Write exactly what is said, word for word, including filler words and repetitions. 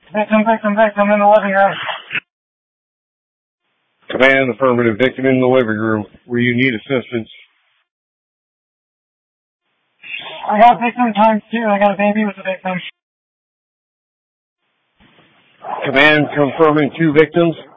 Victim, victim, victim in the living room. Command, affirmative, victim in the living room. Where you need assistance. I got victim times two. I got a baby with a victim. Command, confirming two victims.